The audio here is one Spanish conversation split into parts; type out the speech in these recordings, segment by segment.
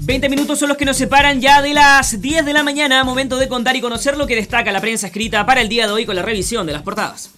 20 minutos son los que nos separan ya de las 10 de la mañana. Momento de contar y conocer lo que destaca la prensa escrita para el día de hoy con la revisión de las portadas.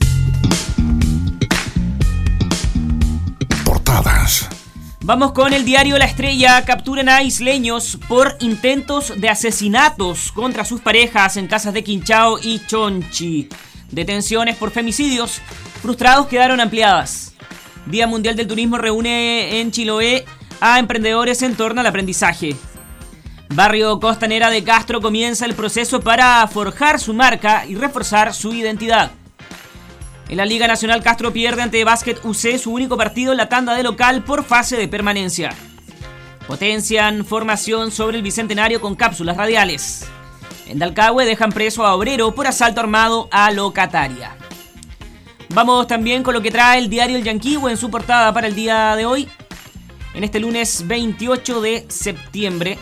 Portadas. Vamos con el diario La Estrella. Capturan a isleños por intentos de asesinatos contra sus parejas en casas de Quinchao y Chonchi. Detenciones por femicidios frustrados quedaron ampliadas. Día Mundial del Turismo reúne en Chiloé a emprendedores en torno al aprendizaje. Barrio Costanera de Castro comienza el proceso para forjar su marca y reforzar su identidad. En la Liga Nacional, Castro pierde ante Básquet UC su único partido en la tanda de local por fase de permanencia. Potencian formación sobre el Bicentenario con cápsulas radiales. En Dalcahue dejan preso a obrero por asalto armado a locataria. Vamos también con lo que trae el diario El Yanquihue en su portada para el día de hoy. En este lunes 28 de septiembre.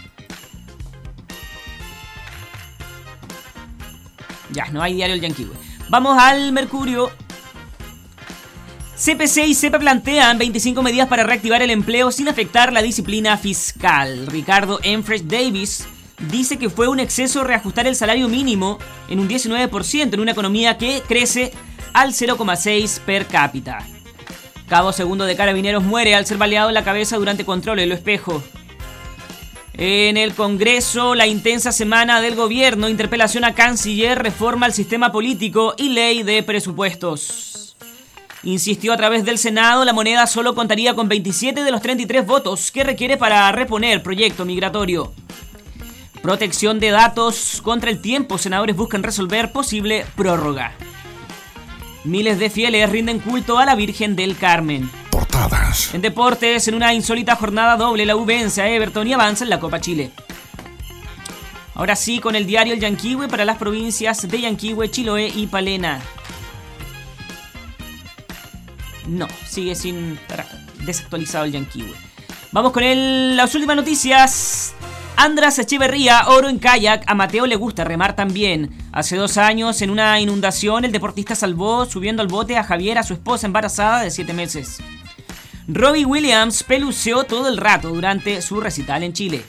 Ya, no hay diario El Yanquihue. Vamos al Mercurio. CPC y CEPA plantean 25 medidas para reactivar el empleo sin afectar la disciplina fiscal. Ricardo Enfresh Davis dice que fue un exceso reajustar el salario mínimo en un 19% en una economía que crece al 0,6 per cápita. Cabo segundo de Carabineros muere al ser baleado en la cabeza durante control en Lo Espejo. En el Congreso, la intensa semana del gobierno, interpelación a canciller, reforma al sistema político y ley de presupuestos. Insistió a través del Senado, la moneda solo contaría con 27 de los 33 votos que requiere para reponer proyecto migratorio. Protección de datos contra el tiempo, senadores buscan resolver posible prórroga. Miles de fieles rinden culto a la Virgen del Carmen. Portadas. En deportes, en una insólita jornada doble, la U vence a Everton y avanza en la Copa Chile. Ahora sí, con el diario El Yanquihue para las provincias de Yanquihue, Chiloé y Palena. No, sigue sin estar desactualizado el Yanquihue. Vamos con las últimas noticias. András Echeverría, oro en kayak. A Mateo le gusta remar también. Hace 2 años, en una inundación, el deportista salvó subiendo al bote a Javiera, su esposa embarazada de 7 meses. Robbie Williams peluceó todo el rato durante su recital en Chile.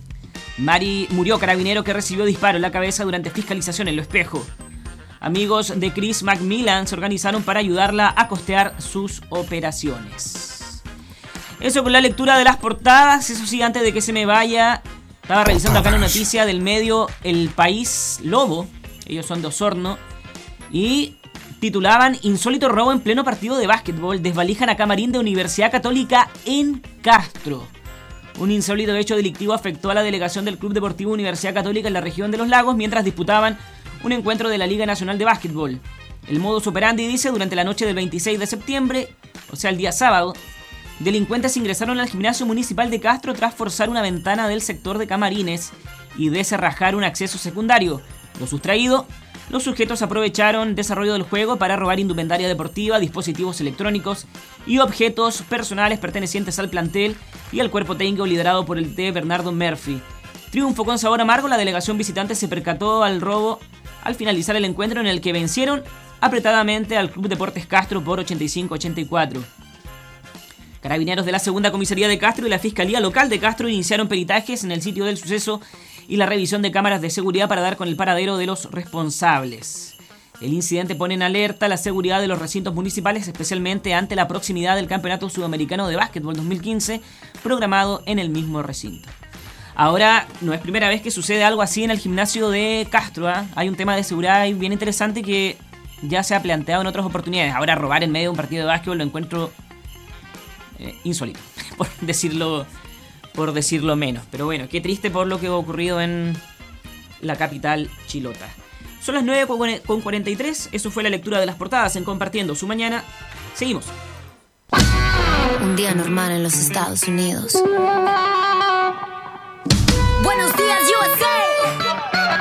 Murió carabinero que recibió disparo en la cabeza durante fiscalización en Lo Espejo. Amigos de Chris McMillan se organizaron para ayudarla a costear sus operaciones. Eso con la lectura de las portadas. Eso sí, antes de que se me vaya, estaba revisando acá una noticia del medio El País Lobo. Ellos son de Osorno. Y titulaban: insólito robo en pleno partido de básquetbol. Desvalijan a camarín de Universidad Católica en Castro. Un insólito hecho delictivo afectó a la delegación del Club Deportivo Universidad Católica en la región de Los Lagos mientras disputaban un encuentro de la Liga Nacional de Básquetbol. El modus operandi dice: durante la noche del 26 de septiembre, o sea el día sábado, delincuentes ingresaron al gimnasio municipal de Castro tras forzar una ventana del sector de camarines y descerrajar un acceso secundario. Lo sustraído, los sujetos aprovecharon desarrollo del juego para robar indumentaria deportiva, dispositivos electrónicos y objetos personales pertenecientes al plantel y al cuerpo técnico liderado por el T. Bernardo Murphy. Triunfo con sabor amargo, la delegación visitante se percató al robo al finalizar el encuentro, en el que vencieron apretadamente al Club Deportes Castro por 85-84. Carabineros de la segunda comisaría de Castro y la Fiscalía Local de Castro iniciaron peritajes en el sitio del suceso y la revisión de cámaras de seguridad para dar con el paradero de los responsables. El incidente pone en alerta la seguridad de los recintos municipales, especialmente ante la proximidad del Campeonato Sudamericano de Básquetbol 2015, programado en el mismo recinto. Ahora, no es primera vez que sucede algo así en el gimnasio de Castro, ¿eh? Hay un tema de seguridad bien interesante que ya se ha planteado en otras oportunidades. Ahora, robar en medio de un partido de básquetbol lo encuentro insólito, por decirlo menos. Pero bueno, qué triste por lo que ha ocurrido en la capital chilota. Son las 9:43. Eso fue la lectura de las portadas en Compartiendo su Mañana. Seguimos. Un día normal en los Estados Unidos.